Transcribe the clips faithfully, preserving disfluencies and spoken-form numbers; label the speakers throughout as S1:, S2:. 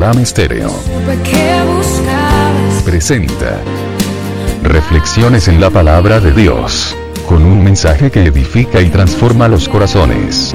S1: Abraham Estéreo presenta Reflexiones en la Palabra de Dios, con un mensaje que edifica y transforma los corazones.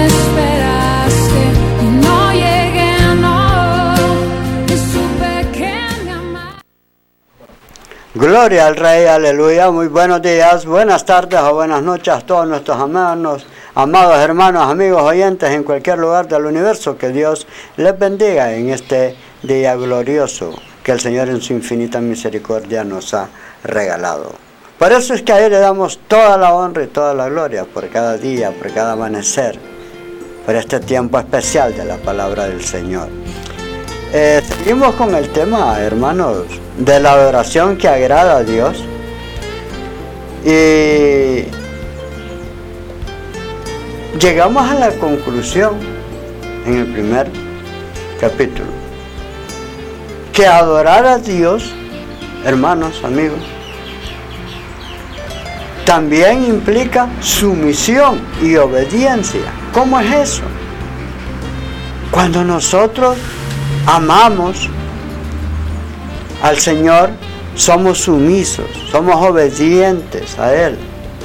S2: Gloria al Rey, aleluya. Muy buenos días, buenas tardes o buenas noches a todos nuestros amados, amados hermanos, amigos, oyentes en cualquier lugar del universo. Que Dios les bendiga en este día glorioso que el Señor en su infinita misericordia nos ha regalado. Por eso es que a Él le damos toda la honra y toda la gloria por cada día, por cada amanecer, por este tiempo especial de la palabra del Señor. Eh, seguimos con el tema, hermanos, de la adoración que agrada a Dios. Y llegamos a la conclusión en el primer capítulo que adorar a Dios, hermanos, amigos, también implica sumisión y obediencia. ¿Cómo es eso? Cuando nosotros amamos al Señor, somos sumisos, somos obedientes a Él.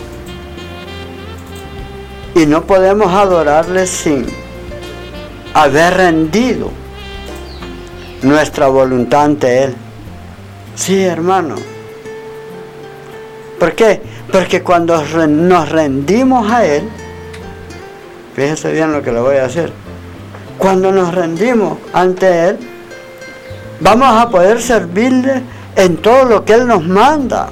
S2: Y no podemos adorarle sin haber rendido nuestra voluntad ante Él. Sí, hermano. ¿Por qué? Porque cuando nos rendimos a Él, fíjese bien lo que le voy a hacer. Cuando nos rendimos ante Él, vamos a poder servirle en todo lo que Él nos manda.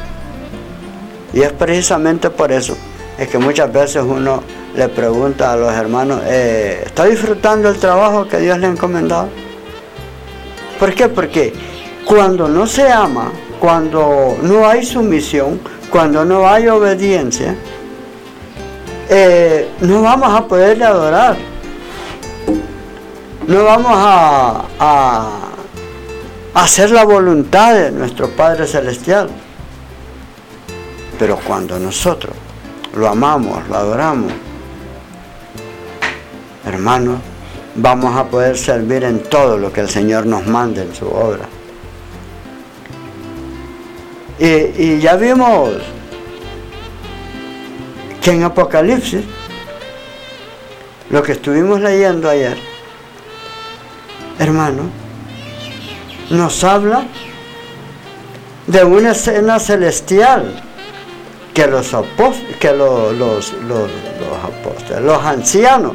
S2: Y es precisamente por eso, es que muchas veces uno le pregunta a los hermanos, eh, ¿está disfrutando el trabajo que Dios le ha encomendado? ¿Por qué? Porque cuando no se ama, cuando no hay sumisión, cuando no hay obediencia, eh, no vamos a poderle adorar. No vamos a, a, a hacer la voluntad de nuestro Padre Celestial. Pero cuando nosotros lo amamos, lo adoramos, hermanos, vamos a poder servir en todo lo que el Señor nos mande en su obra. Y, y ya vimos que en Apocalipsis, lo que estuvimos leyendo ayer, hermano, nos habla de una escena celestial que los apóstoles, que los, los, los, los apóstoles, los ancianos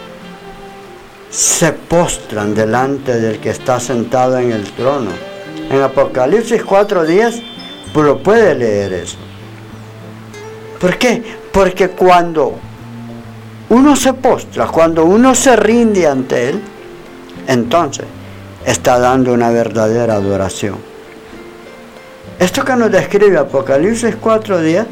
S2: se postran delante del que está sentado en el trono. En Apocalipsis cuatro diez, pues lo puede leer eso. ¿Por qué? Porque cuando uno se postra, cuando uno se rinde ante Él, entonces está dando una verdadera adoración. Esto que nos describe Apocalipsis cuatro diez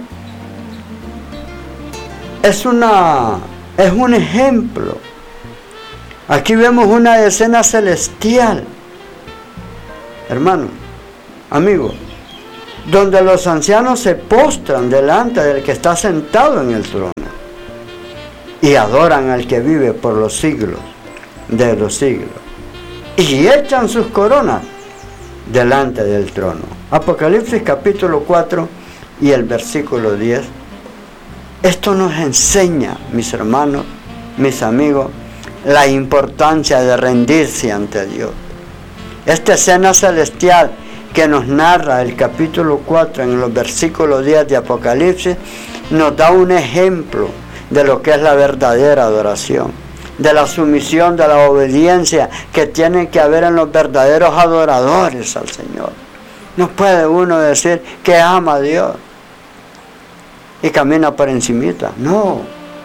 S2: es una es un ejemplo. Aquí vemos una escena celestial, hermano, amigo, donde los ancianos se postran delante del que está sentado en el trono y adoran al que vive por los siglos de los siglos, y echan sus coronas delante del trono. Apocalipsis capítulo cuatro y el versículo diez. Esto nos enseña, mis hermanos, mis amigos, la importancia de rendirse ante Dios. Esta escena celestial que nos narra el capítulo cuatro en los versículos diez de Apocalipsis nos da un ejemplo de lo que es la verdadera adoración, de la sumisión, de la obediencia que tiene que haber en los verdaderos adoradores al Señor. No puede uno decir que ama a Dios y camina por encimita. No.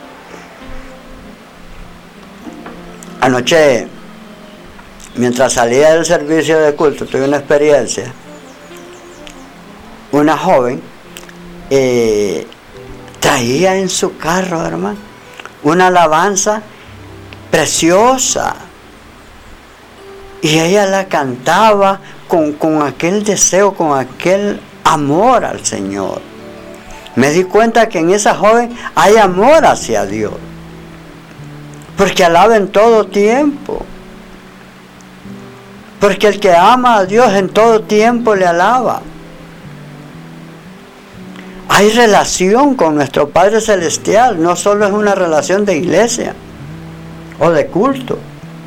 S2: Anoche, mientras salía del servicio de culto, tuve una experiencia. Una joven eh, traía en su carro, hermano, una alabanza preciosa. Y ella la cantaba con, con aquel deseo, con aquel amor al Señor. Me di cuenta que en esa joven hay amor hacia Dios, porque alaba en todo tiempo. Porque el que ama a Dios en todo tiempo le alaba. Hay relación con nuestro Padre Celestial, no solo es una relación de iglesia o de culto.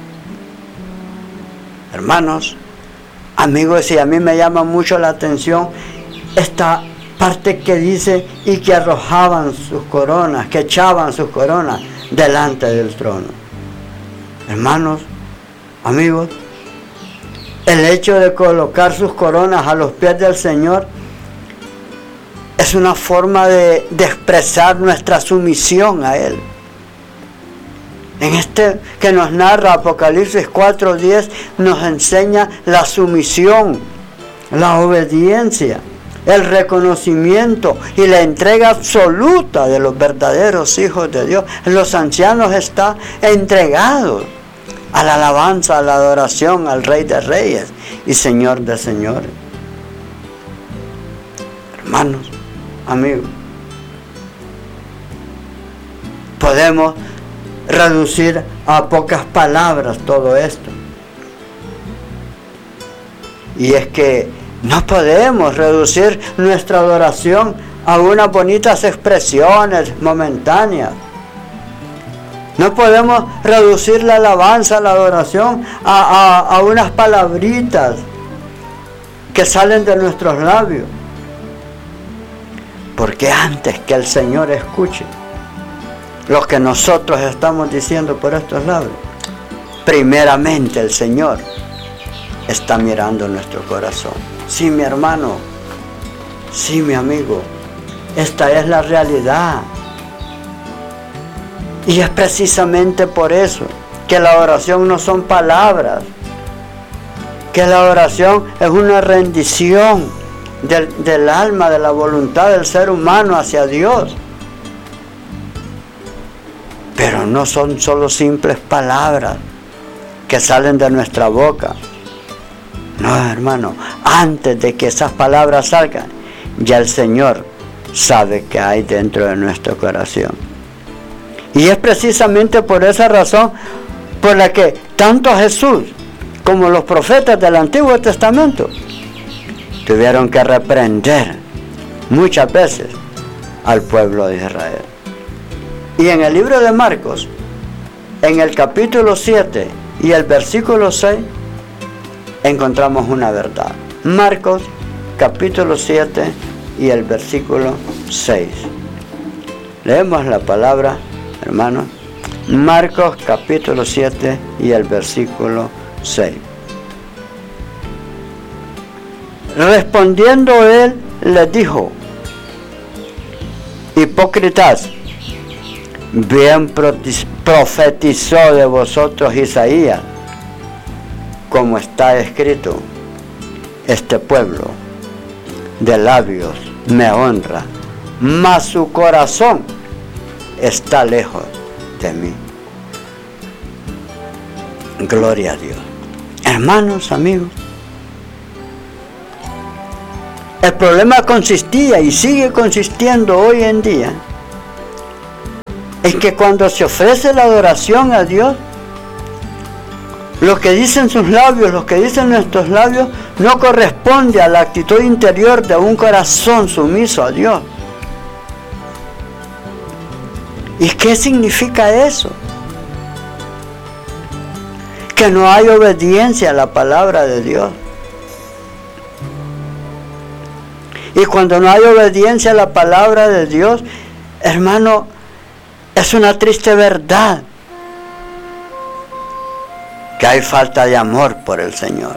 S2: Hermanos, amigos, y a mí me llama mucho la atención esta parte que dice, y que arrojaban sus coronas, que echaban sus coronas delante del trono. Hermanos, amigos, el hecho de colocar sus coronas a los pies del Señor es una forma de, de expresar nuestra sumisión a Él. En este que nos narra Apocalipsis cuatro diez, nos enseña la sumisión, la obediencia, el reconocimiento y la entrega absoluta de los verdaderos hijos de Dios. Los ancianos están entregados a la alabanza, a la adoración al Rey de Reyes y Señor de Señores. Hermanos, amigos, podemos reducir a pocas palabras todo esto. Y es que no podemos reducir nuestra adoración a unas bonitas expresiones momentáneas. No podemos reducir la alabanza, la adoración a, a, a unas palabritas que salen de nuestros labios. Porque antes que el Señor escuche lo que nosotros estamos diciendo por estos labios, primeramente el Señor está mirando nuestro corazón. Sí, mi hermano, sí, mi amigo, esta es la realidad. Y es precisamente por eso que la oración no son palabras, que la oración es una rendición del, del alma, de la voluntad del ser humano hacia Dios. Pero no son solo simples palabras que salen de nuestra boca. No, hermano, antes de que esas palabras salgan, ya el Señor sabe qué hay dentro de nuestro corazón. Y es precisamente por esa razón por la que tanto Jesús como los profetas del Antiguo Testamento tuvieron que reprender muchas veces al pueblo de Israel. Y en el libro de Marcos, en el capítulo siete y el versículo seis, encontramos una verdad. Marcos, capítulo siete y el versículo seis. Leemos la palabra, hermanos. Marcos, capítulo siete y el versículo seis. Respondiendo él, les dijo: hipócritas, bien profetizó de vosotros Isaías, como está escrito: este pueblo de labios me honra, mas su corazón está lejos de mí. Gloria a Dios. Hermanos, amigos, el problema consistía y sigue consistiendo hoy en día en que cuando se ofrece la adoración a Dios, lo que dicen sus labios, lo que dicen nuestros labios, no corresponde a la actitud interior de un corazón sumiso a Dios. ¿Y qué significa eso? Que no hay obediencia a la palabra de Dios. Y cuando no hay obediencia a la palabra de Dios, hermano, es una triste verdad que hay falta de amor por el Señor.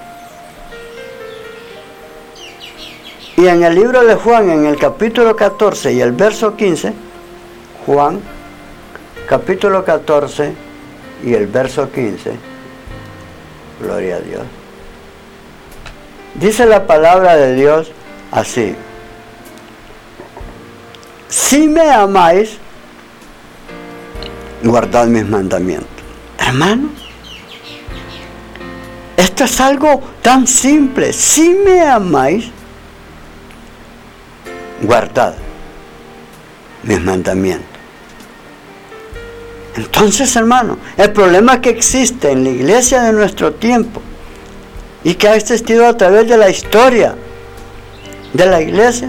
S2: Y en el libro de Juan, en el capítulo catorce y el verso quince, Juan, capítulo catorce y el verso quince, gloria a Dios, dice la palabra de Dios así: si me amáis, guardad mis mandamientos. Hermano, esto es algo tan simple. Si me amáis, guardad mis mandamientos. Entonces, hermano, el problema que existe en la iglesia de nuestro tiempo y que ha existido a través de la historia de la iglesia,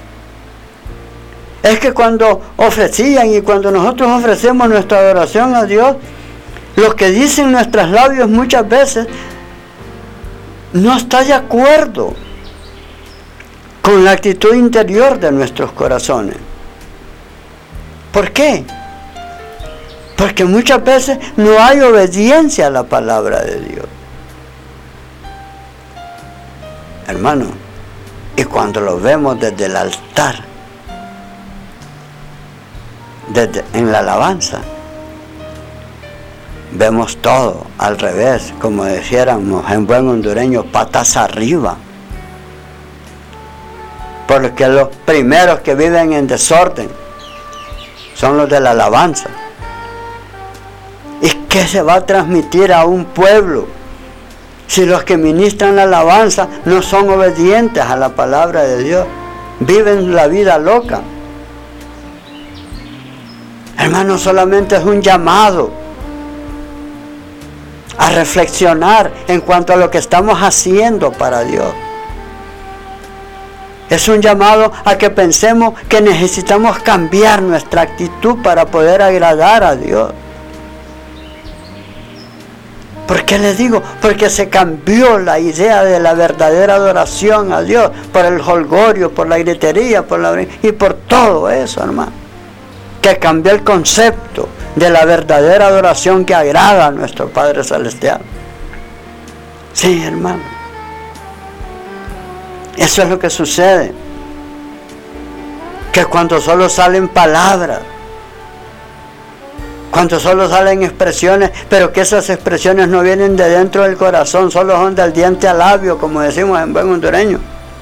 S2: es que cuando ofrecían y cuando nosotros ofrecemos nuestra adoración a Dios, lo que dicen nuestros labios muchas veces no está de acuerdo con la actitud interior de nuestros corazones. ¿Por qué? Porque muchas veces no hay obediencia a la palabra de Dios. Hermano, y cuando lo vemos desde el altar, desde, en la alabanza, vemos todo al revés, como dijéramos en buen hondureño, patas arriba. Porque los primeros que viven en desorden son los de la alabanza. ¿Y qué se va a transmitir a un pueblo si los que ministran la alabanza no son obedientes a la palabra de Dios? Viven la vida loca. Hermano, solamente es un llamado a reflexionar en cuanto a lo que estamos haciendo para Dios. Es un llamado a que pensemos que necesitamos cambiar nuestra actitud para poder agradar a Dios. ¿Por qué les digo? Porque se cambió la idea de la verdadera adoración a Dios por el jolgorio, por la gritería, por la y por todo eso, hermano. Que cambió el concepto de la verdadera adoración que agrada a nuestro Padre Celestial. Sí, hermano. Eso es lo que sucede. Que cuando solo salen palabras, cuando solo salen expresiones, pero que esas expresiones no vienen de dentro del corazón, solo son del diente al labio, como decimos en buen hondureño.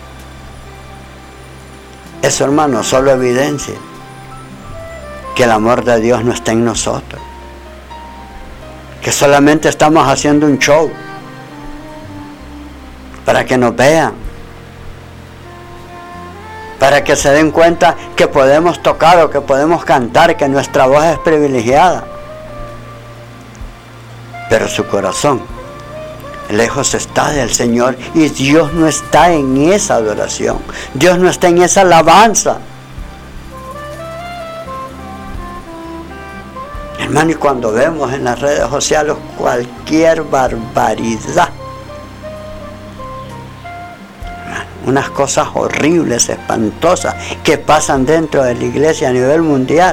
S2: Eso, hermano, solo evidencia que el amor de Dios no está en nosotros, que solamente estamos haciendo un show para que nos vean, para que se den cuenta que podemos tocar o que podemos cantar, que nuestra voz es privilegiada, pero su corazón lejos está del Señor, y Dios no está en esa adoración, Dios no está en esa alabanza. Hermano, y cuando vemos en las redes sociales cualquier barbaridad, unas cosas horribles, espantosas, que pasan dentro de la iglesia a nivel mundial,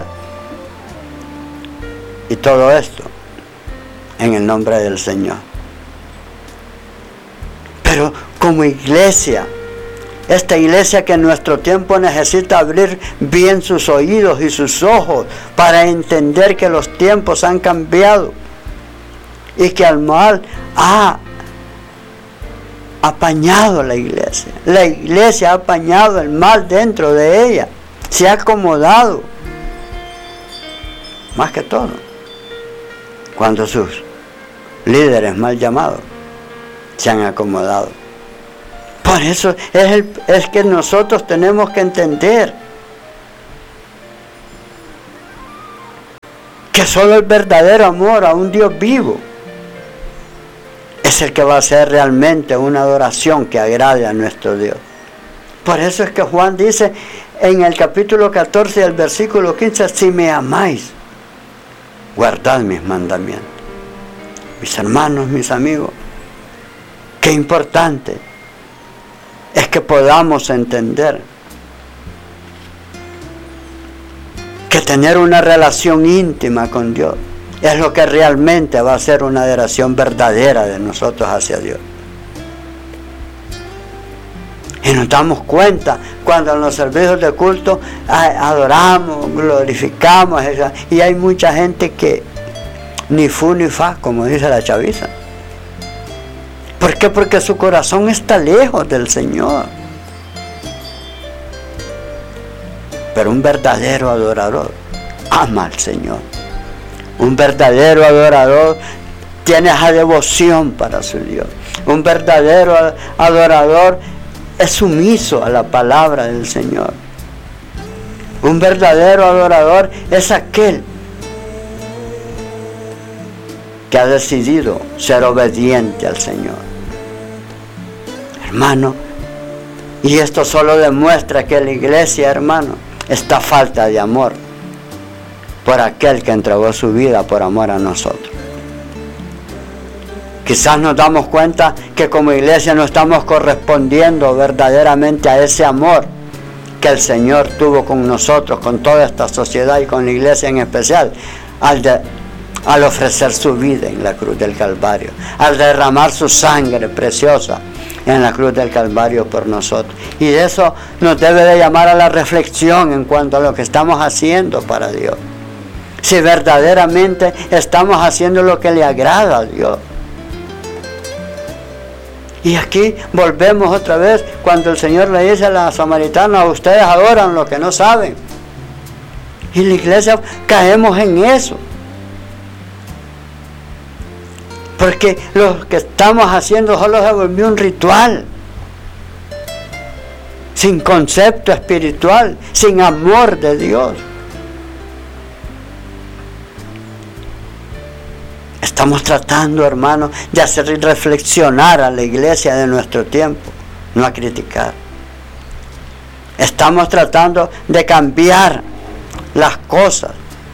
S2: y todo esto en el nombre del Señor. Pero como iglesia, esta iglesia que en nuestro tiempo necesita abrir bien sus oídos y sus ojos para entender que los tiempos han cambiado y que el mal ha apañado la iglesia. La iglesia ha apañado el mal dentro de ella, se ha acomodado. Más que todo, cuando sus líderes mal llamados se han acomodado. Por eso es, el, es que nosotros tenemos que entender que solo el verdadero amor a un Dios vivo es el que va a ser realmente una adoración que agrade a nuestro Dios. Por eso es que Juan dice en el capítulo catorce, el versículo quince, si me amáis, guardad mis mandamientos. Mis hermanos, mis amigos, qué importante es que podamos entender que tener una relación íntima con Dios es lo que realmente va a ser una adoración verdadera de nosotros hacia Dios. Y nos damos cuenta cuando en los servicios de culto adoramos, glorificamos, y hay mucha gente que ni fu ni fa, como dice la chaviza. ¿Por qué? Porque su corazón está lejos del Señor. Pero un verdadero adorador ama al Señor. Un verdadero adorador tiene esa devoción para su Dios. Un verdadero adorador es sumiso a la palabra del Señor. Un verdadero adorador es aquel que ha decidido ser obediente al Señor. hermano. Y esto solo demuestra que la iglesia, hermano, está falta de amor por aquel que entregó su vida por amor a nosotros. Quizás nos damos cuenta que como iglesia no estamos correspondiendo verdaderamente a ese amor que el Señor tuvo con nosotros, con toda esta sociedad y con la iglesia en especial, al, de, al ofrecer su vida en la cruz del Calvario, al derramar su sangre preciosa en la cruz del Calvario por nosotros. Y eso nos debe de llamar a la reflexión en cuanto a lo que estamos haciendo para Dios. Si verdaderamente estamos haciendo lo que le agrada a Dios. Y aquí volvemos otra vez cuando el Señor le dice a la samaritana: ustedes adoran lo que no saben. Y en la iglesia caemos en eso. Porque lo que estamos haciendo solo se volvió un ritual. Sin concepto espiritual, sin amor de Dios. Estamos tratando, hermanos, de hacer reflexionar a la iglesia de nuestro tiempo, no a criticar. Estamos tratando de cambiar las cosas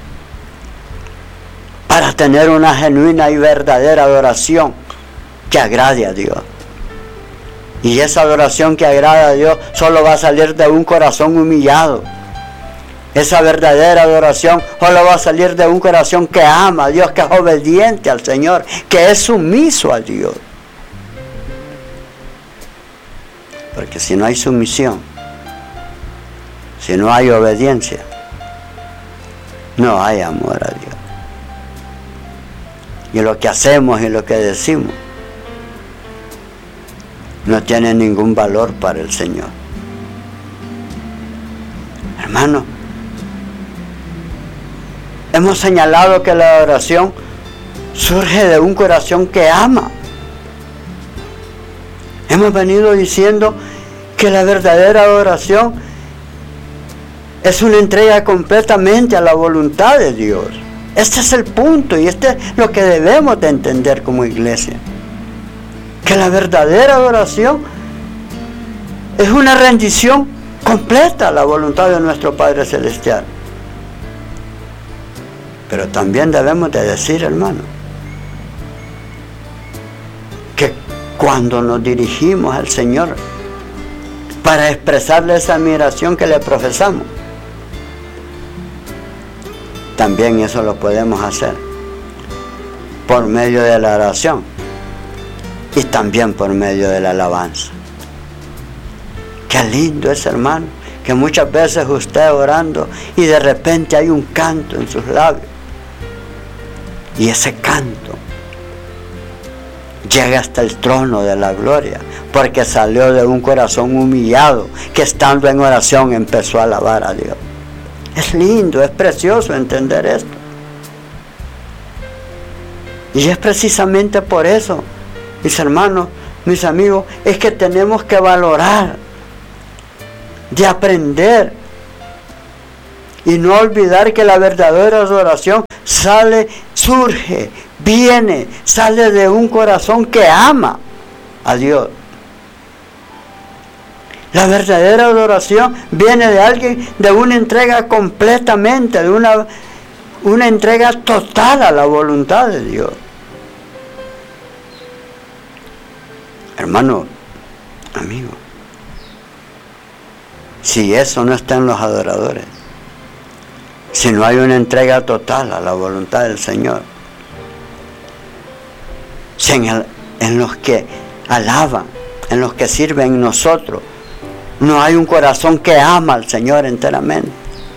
S2: para tener una genuina y verdadera adoración que agrade a Dios. Y esa adoración que agrada a Dios solo va a salir de un corazón humillado. Esa verdadera adoración solo va a salir de un corazón que ama a Dios, que es obediente al Señor, que es sumiso a Dios. Porque si no hay sumisión, si no hay obediencia, no hay amor a Dios. Y lo que hacemos y lo que decimos no tiene ningún valor para el Señor. Hermano, hemos señalado que la adoración surge de un corazón que ama. Hemos venido diciendo que la verdadera adoración es una entrega completamente a la voluntad de Dios. Este es el punto y este es lo que debemos de entender como iglesia. Que la verdadera adoración es una rendición completa a la voluntad de nuestro Padre Celestial. Pero también debemos de decir, hermano, que cuando nos dirigimos al Señor para expresarle esa admiración que le profesamos, también eso lo podemos hacer por medio de la oración y también por medio de la alabanza. Qué lindo es, hermano, que muchas veces usted orando y de repente hay un canto en sus labios. Y ese canto llega hasta el trono de la gloria, porque salió de un corazón humillado que estando en oración empezó a alabar a Dios. Es lindo, es precioso entender esto. Y es precisamente por eso, mis hermanos, mis amigos, es que tenemos que valorar, de aprender y no olvidar que la verdadera adoración sale, surge, viene, sale de un corazón que ama a Dios. La verdadera adoración viene de alguien, de una entrega completamente, de una, una entrega total a la voluntad de Dios. Hermano, amigo, si eso no está en los adoradores, si no hay una entrega total a la voluntad del Señor, si en, el, en los que alaban, en los que sirven nosotros, no hay un corazón que ama al Señor enteramente,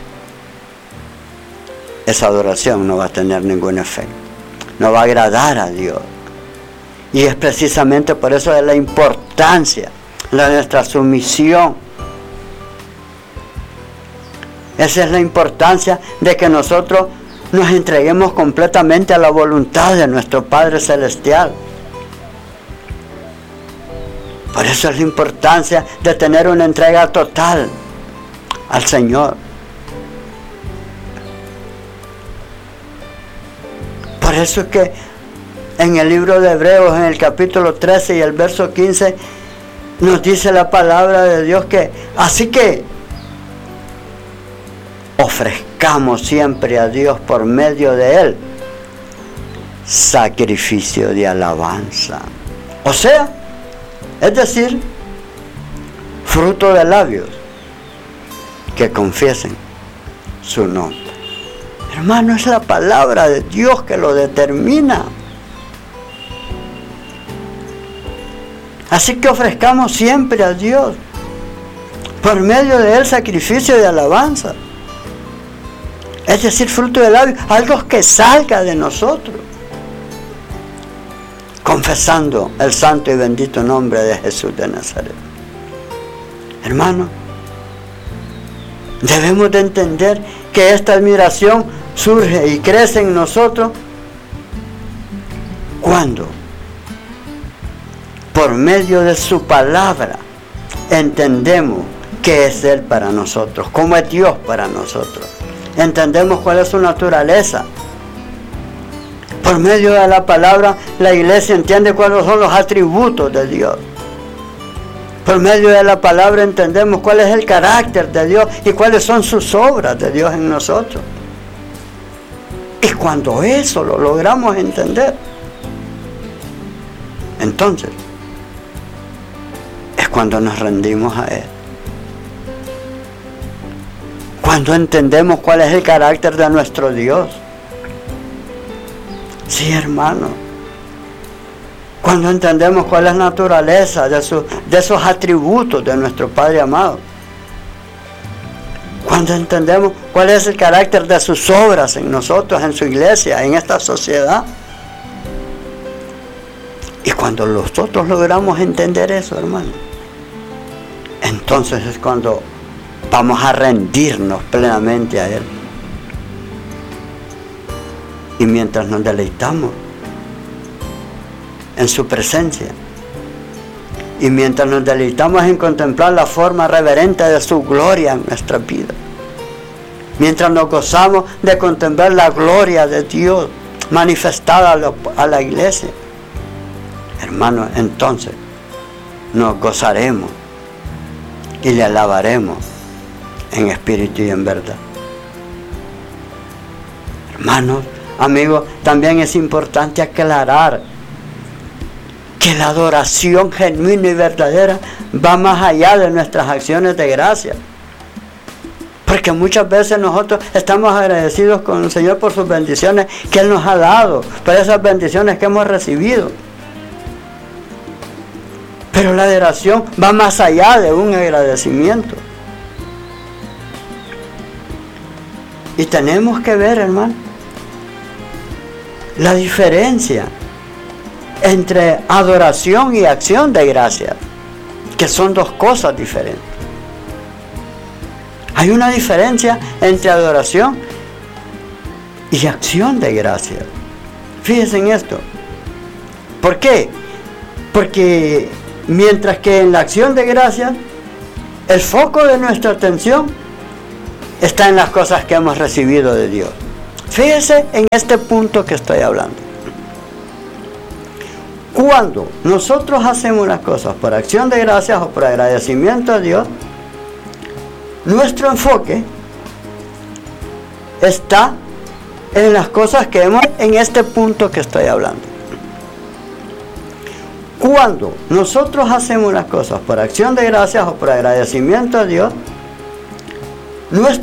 S2: esa adoración no va a tener ningún efecto, no va a agradar a Dios. Y es precisamente por eso de la importancia de nuestra sumisión. Esa es la importancia de que nosotros nos entreguemos completamente a la voluntad de nuestro Padre Celestial. Por eso es la importancia de tener una entrega total al Señor. Por eso es que en el libro de Hebreos, en el capítulo trece y el verso quince, nos dice la palabra de Dios que, así que, ofrezcamos siempre a Dios por medio de Él sacrificio de alabanza. O sea, es decir, fruto de labios que confiesen su nombre. Hermano, es la palabra de Dios que lo determina. Así que ofrezcamos siempre a Dios por medio de Él sacrificio de alabanza. Es decir, fruto de labios, algo que salga de nosotros, confesando el santo y bendito nombre de Jesús de Nazaret. Hermano, debemos de entender que esta admiración surge y crece en nosotros cuando, por medio de su palabra, entendemos qué es Él para nosotros, cómo es Dios para nosotros. Entendemos cuál es su naturaleza. Por medio de la palabra, la iglesia entiende cuáles son los atributos de Dios. Por medio de la palabra entendemos cuál es el carácter de Dios y cuáles son sus obras de Dios en nosotros. Y cuando eso lo logramos entender, entonces es cuando nos rendimos a Él. Cuando entendemos cuál es el carácter de nuestro Dios. Sí, hermano. Cuando entendemos cuál es la naturaleza de, su, de esos atributos de nuestro Padre amado. Cuando entendemos cuál es el carácter de sus obras en nosotros, en su iglesia, en esta sociedad. Y cuando nosotros logramos entender eso, hermano, entonces es cuando vamos a rendirnos plenamente a Él. Y mientras nos deleitamos en su presencia, y mientras nos deleitamos en contemplar la forma reverente de su gloria en nuestra vida, mientras nos gozamos de contemplar la gloria de Dios manifestada a, lo, a la iglesia, hermanos, entonces nos gozaremos y le alabaremos en espíritu y en verdad. Hermanos, amigos, también es importante aclarar que la adoración genuina y verdadera va más allá de nuestras acciones de gracia. Porque muchas veces nosotros estamos agradecidos con el Señor por sus bendiciones que Él nos ha dado, por esas bendiciones que hemos recibido. Pero la adoración va más allá de un agradecimiento. Y tenemos que ver, hermano, la diferencia entre adoración y acción de gracia, que son dos cosas diferentes. Hay una diferencia entre adoración y acción de gracia. Fíjense en esto. ¿Por qué? Porque mientras que en la acción de gracia, el foco de nuestra atención está en las cosas que hemos recibido de Dios. Fíjense en este punto que estoy hablando. Cuando nosotros hacemos las cosas por acción de gracias o por agradecimiento a Dios, nuestro enfoque está en las cosas que hemos, en este punto que estoy hablando. Cuando nosotros hacemos las cosas por acción de gracias o por agradecimiento a Dios, nuestro